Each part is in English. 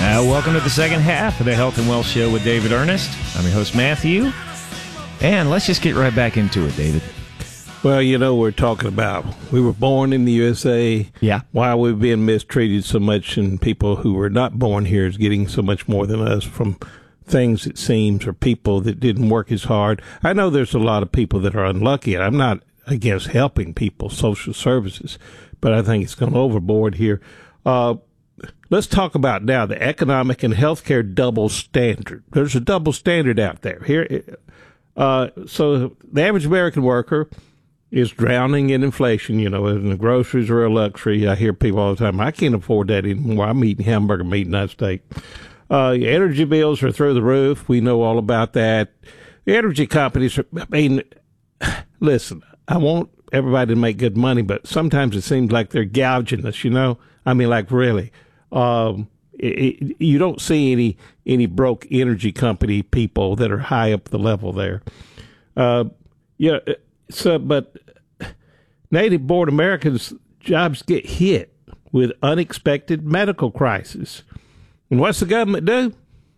Welcome to the second half of the Health and Wealth Show with David Ernest. I'm your host, Matthew. And let's just get right back into it, David. Well, you know, we're talking about we were born in the USA. Yeah. Why we've been mistreated so much, and people who were not born here is getting so much more than us from things, it seems, or people that didn't work as hard. I know there's a lot of people that are unlucky, and I'm not against helping people, social services, but I think it's gone overboard here. Let's talk about now the economic and healthcare double standard. There's a double standard out there. So the average American worker is drowning in inflation, you know, and the groceries are a luxury. I hear people all the time, I can't afford that anymore. I'm eating hamburger meat, not steak. Energy bills are through the roof. We know all about that. The energy companies listen, I want everybody to make good money, but sometimes it seems like they're gouging us, you know? I mean, like, really. You don't see any broke energy company people that are high up the level there. But native born Americans' jobs get hit with unexpected medical crisis. And what's the government do?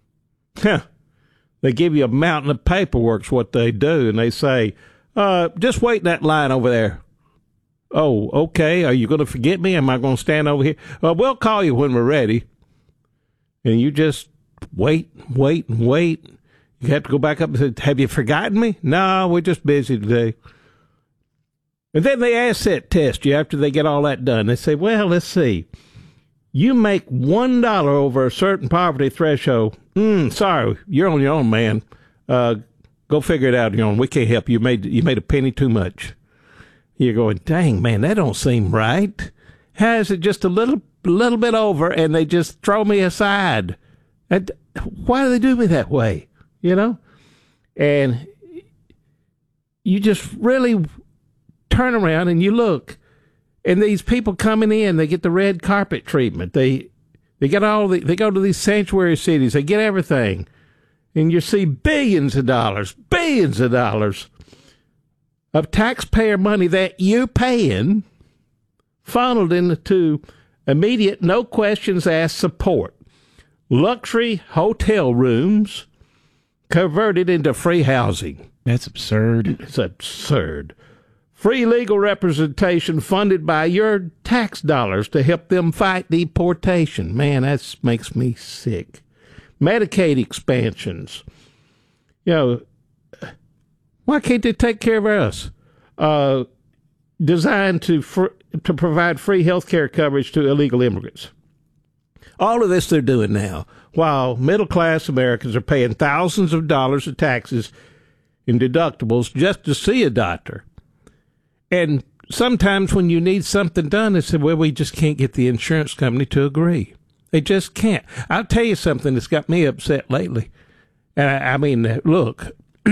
They give you a mountain of paperwork's what they do, and they say, just wait in that line over there. Oh, okay. Are you going to forget me? Am I going to stand over here? We'll call you when we're ready. And you just wait. You have to go back up and say, have you forgotten me? No, we're just busy today. And then they asset test you after they get all that done. They say, well, let's see. You make $1 over a certain poverty threshold. Sorry, you're on your own, man. Go figure it out on your own. We can't help you. You made a penny too much. You're going, dang, man, that don't seem right. How is it just a little bit over, and they just throw me aside? Why do they do me that way? You know? And you just really turn around and you look, and these people coming in, they get the red carpet treatment. They get they go to these sanctuary cities. They get everything. And you see billions of dollars of taxpayer money that you're paying funneled into immediate, no questions asked support. Luxury hotel rooms converted into free housing. That's absurd. It's absurd. Free legal representation funded by your tax dollars to help them fight deportation. Man, that makes me sick. Medicaid expansions. You know, why can't they take care of us? Designed to provide free health care coverage to illegal immigrants. All of this they're doing now, while middle-class Americans are paying thousands of dollars of taxes and deductibles just to see a doctor. And sometimes when you need something done, they say, well, we just can't get the insurance company to agree. They just can't. I'll tell you something that's got me upset lately. And I mean, look,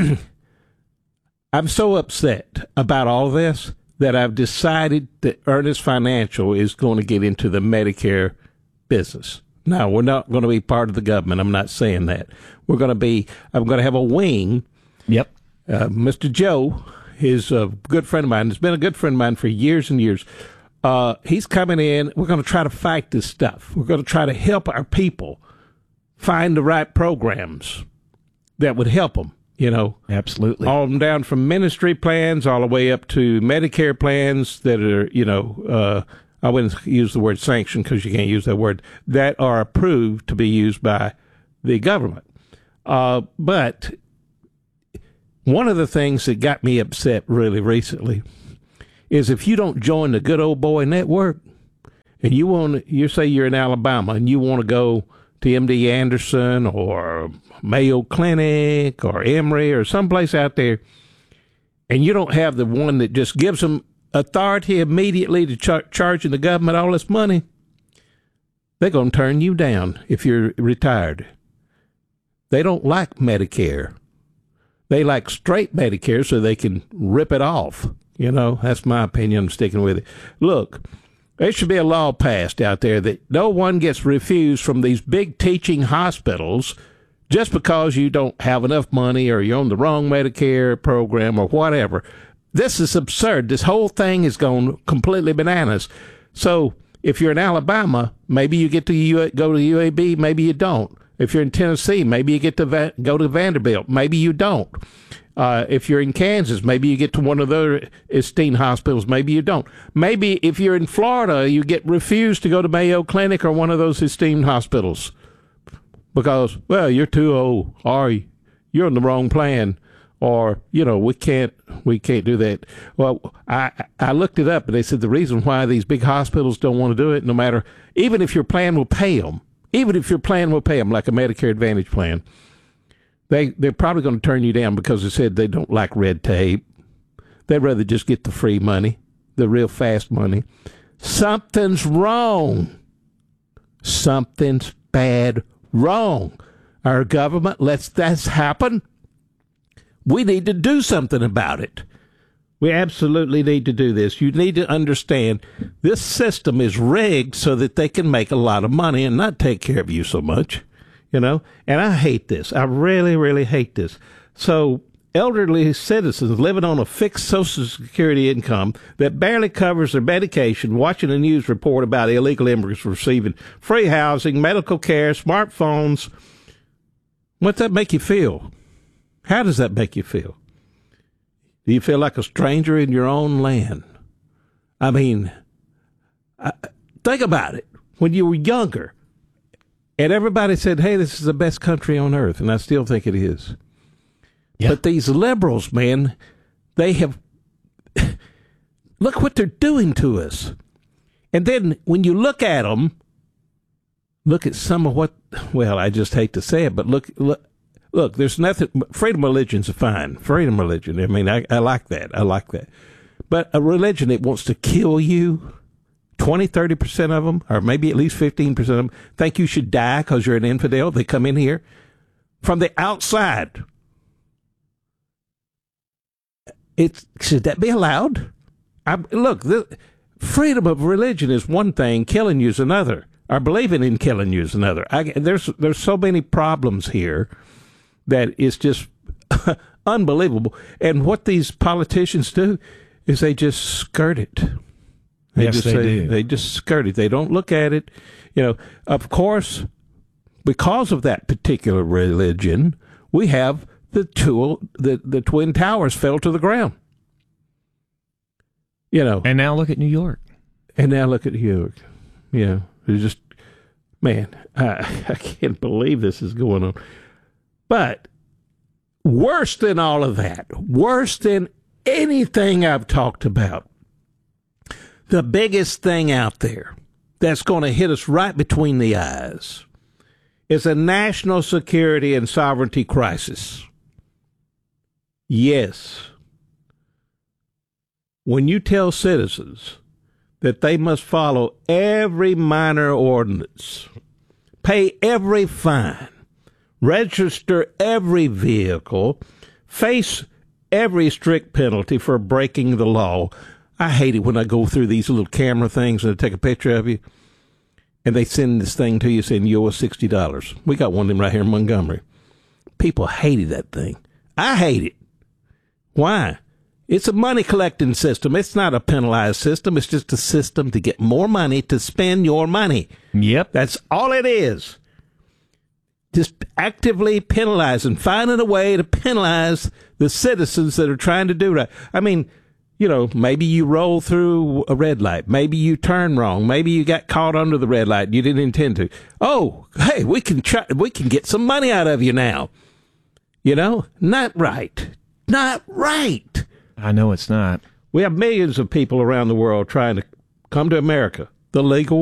I'm so upset about all this that I've decided that Ernest Financial is going to get into the Medicare business. Now, we're not going to be part of the government. I'm not saying that. I'm going to have a wing. Yep. Mr. Joe is a good friend of mine. He's been a good friend of mine for years and years. He's coming in. We're going to try to fight this stuff. We're going to try to help our people find the right programs that would help them, you know. Absolutely. All them down from ministry plans all the way up to Medicare plans that are, you know, I wouldn't use the word sanction because you can't use that word, that are approved to be used by the government. But one of the things that got me upset really recently is if you don't join the Good Old Boy Network and you say you're in Alabama and you want to go to MD Anderson or Mayo Clinic or Emory or someplace out there, and you don't have the one that just gives them authority immediately to charging the government all this money, they're going to turn you down if you're retired. They don't like Medicare. They like straight Medicare so they can rip it off. You know, that's my opinion. I'm sticking with it. Look, there should be a law passed out there that no one gets refused from these big teaching hospitals just because you don't have enough money or you're on the wrong Medicare program or whatever. This is absurd. This whole thing is going completely bananas. So If you're in Alabama, maybe you get to go to UAB, maybe you don't. If you're in Tennessee, maybe you get to go to Vanderbilt, maybe you don't. If you're in Kansas, maybe you get to one of their esteemed hospitals, maybe you don't. Maybe if you're in Florida, you get refused to go to Mayo Clinic or one of those esteemed hospitals because, well, you're too old, or you're on the wrong plan, or, we can't do that. Well, I looked it up, and they said the reason why these big hospitals don't want to do it, no matter, even if your plan will pay them, like a Medicare Advantage plan, they're probably going to turn you down because they said they don't like red tape. They'd rather just get the free money, the real fast money. Something's wrong. Something's bad wrong. Our government lets that happen. We need to do something about it. We absolutely need to do this. You need to understand this system is rigged so that they can make a lot of money and not take care of you so much, And I hate this. I really, really hate this. So elderly citizens living on a fixed Social Security income that barely covers their medication, watching a news report about illegal immigrants receiving free housing, medical care, smartphones. What's that make you feel? How does that make you feel? Do you feel like a stranger in your own land? I mean, think about it. When you were younger, and everybody said, hey, this is the best country on earth, and I still think it is. Yeah. But these liberals, man, they have, look what they're doing to us. And then when you look at them, look at some of what, well, I just hate to say it, but look, there's nothing, freedom of religion's fine. Freedom of religion, I mean, I like that. I like that. But a religion that wants to kill you, 20, 30% of them, or maybe at least 15% of them, think you should die because you're an infidel. They come in here from the outside. Should that be allowed? Freedom of religion is one thing, killing you is another, or believing in killing you is another. There's so many problems here that it's just unbelievable. And what these politicians do is they just skirt it. They do. They just skirt it. They don't look at it. Of course, because of that particular religion, we have the Twin Towers fell to the ground. And now look at New York. Yeah. It's just, man, I can't believe this is going on. But worse than all of that, worse than anything I've talked about, the biggest thing out there that's going to hit us right between the eyes is a national security and sovereignty crisis. Yes. When you tell citizens that they must follow every minor ordinance, pay every fine, register every vehicle, face every strict penalty for breaking the law. I hate it when I go through these little camera things and they take a picture of you and they send this thing to you saying you owe us $60. We got one of them right here in Montgomery. People hated that thing. I hate it. Why? It's a money collecting system. It's not a penalized system. It's just a system to get more money to spend your money. Yep. That's all it is. Just actively penalizing, finding a way to penalize the citizens that are trying to do right. I mean, maybe you roll through a red light. Maybe you turn wrong. Maybe you got caught under the red light and you didn't intend to. Oh, hey, we can get some money out of you now. Not right. Not right. I know it's not. We have millions of people around the world trying to come to America the legal